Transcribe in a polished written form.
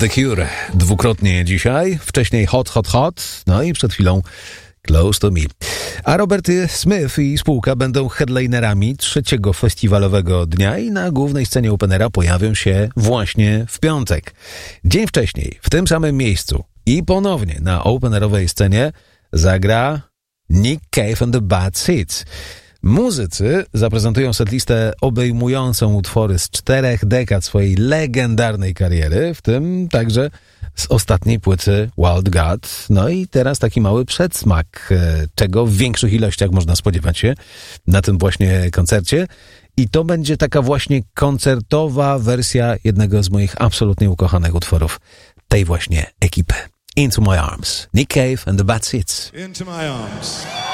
The Cure dwukrotnie dzisiaj, wcześniej Hot, Hot, Hot, no i przed chwilą Close to Me. A Robert Smith i spółka będą headlinerami trzeciego festiwalowego dnia i na głównej scenie Openera pojawią się właśnie w piątek. Dzień wcześniej, w tym samym miejscu i ponownie na openerowej scenie zagra Nick Cave and the Bad Seeds. Muzycy zaprezentują setlistę obejmującą utwory z 4 dekad swojej legendarnej kariery, w tym także z ostatniej płyty Wild God. No i teraz taki mały przedsmak, czego w większych ilościach można spodziewać się na tym właśnie koncercie. I to będzie taka właśnie koncertowa wersja jednego z moich absolutnie ukochanych utworów tej właśnie ekipy. Into My Arms. Nick Cave and the Bad Seeds. Into My Arms.